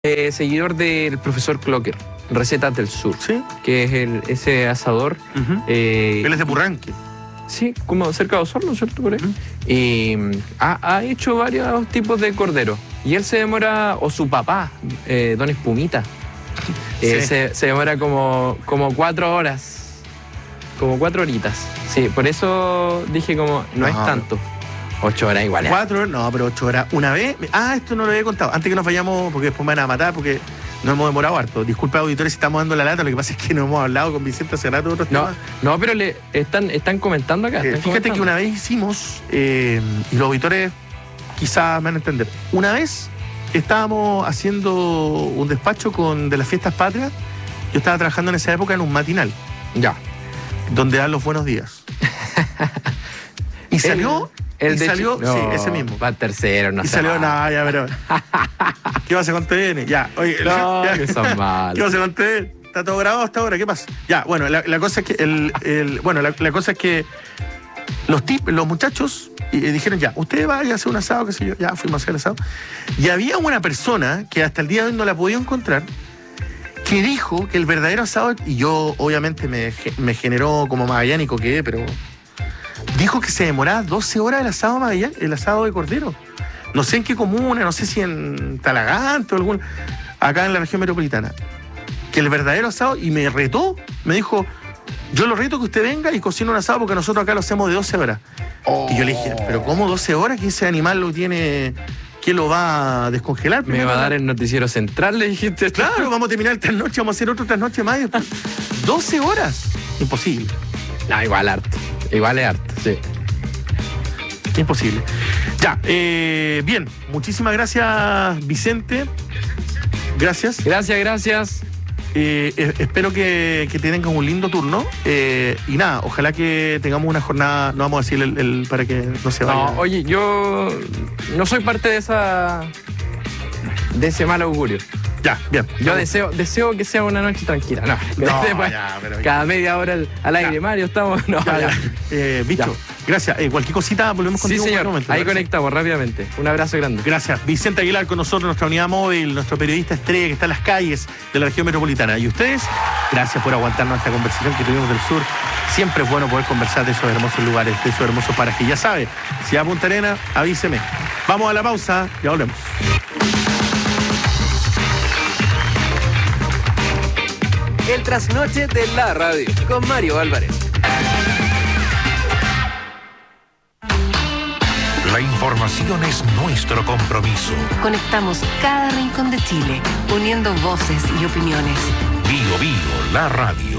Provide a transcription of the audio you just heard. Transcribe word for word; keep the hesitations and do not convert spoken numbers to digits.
Eh, seguidor del profesor Clocker, Recetas del Sur, ¿sí? Que es el, ese asador. Uh-huh. eh, Él es de Purranque. Sí, como cerca de Osorno, ¿cierto? Por ahí. Uh-huh. Y ha, ha hecho varios tipos de cordero. Y él se demora, o su papá, eh, Don Espumita, eh, sí. se, se demora como, como cuatro horas. Como cuatro horitas. Sí, por eso dije como, no, no es tanto. Ocho horas igual. Cuatro horas, no, pero ocho horas. Una vez, ah, esto no lo había contado. Antes que nos vayamos, porque después me van a matar, porque nos hemos demorado harto. Disculpa, auditores, si estamos dando la lata. Lo que pasa es que no hemos hablado con Vicente hace rato de otros no, temas. No, pero le están, están comentando acá. Eh, están fíjate comentando. que una vez hicimos, eh, y los auditores quizás me van a entender. Una vez estábamos haciendo un despacho con de las fiestas patrias. Yo estaba trabajando en esa época en un matinal. Ya. Donde dan los buenos días. Y salió... El y de salió, no, sí, ese mismo. Va tercero, no y sé. Y salió, nada, ya, pero. ¿Qué pasa con T V N? Ya, oye. No, ya. que son malos. ¿Qué pasa con T V N? Está todo grabado hasta ahora, ¿qué pasa? Ya, bueno, la, la cosa es que. El, el, bueno, la, la cosa es que los, tip, los muchachos y, y dijeron, ya, usted vaya a hacer un asado, qué sé yo. Ya fuimos a hacer el asado. Y había una persona que hasta el día de hoy no la podía encontrar, que dijo que el verdadero asado, y yo obviamente me, me generó como magallánico que, pero. Dijo que se demoraba doce horas el asado Magallanes, el asado de cordero. No sé en qué comuna, no sé si en Talagante o algún... Acá en la región metropolitana. Que el verdadero asado, y me retó, me dijo, yo lo reto que usted venga y cocine un asado porque nosotros acá lo hacemos de doce horas. Oh. Y yo le dije, ¿pero cómo doce horas? ¿Que ese animal lo tiene... ¿Quién lo va a descongelar? Me va a dar el noticiero central, le dijiste. Claro, vamos a terminar el trasnoche, vamos a hacer otro trasnoche más y después. doce horas. Imposible. No, igual harto. Igual es harto, sí. Imposible. Ya, eh, bien. Muchísimas gracias, Vicente. Gracias. Gracias, gracias. Eh, eh, espero que, que tengan un lindo turno. Eh, y nada, ojalá que tengamos una jornada, no vamos a decir el, el para que no se vaya. No, oye, yo no soy parte de esa de ese mal augurio. Ya, bien. Yo deseo, deseo que sea una noche tranquila. No, no después, ya, pero cada media hora al, al aire, ya. Mario, estamos. No, ya, ya. Ya. Eh, bicho, ya. Gracias. Eh, cualquier cosita, volvemos contigo. Sí, señor. En un momento, ahí ¿verdad? Conectamos rápidamente. Un abrazo grande. Gracias. Vicente Aguilar con nosotros, nuestra unidad móvil, nuestro periodista estrella que está en las calles de la región metropolitana. Y ustedes, gracias por aguantarnos esta conversación que tuvimos del sur. Siempre es bueno poder conversar de esos hermosos lugares, de esos hermosos parajes. Ya sabe, si va a Punta Arenas, avíseme. Vamos a la pausa, ya volvemos. El trasnoche de la radio con Mario Álvarez. La información es nuestro compromiso. Conectamos cada rincón de Chile, uniendo voces y opiniones. Bio Bio, la radio.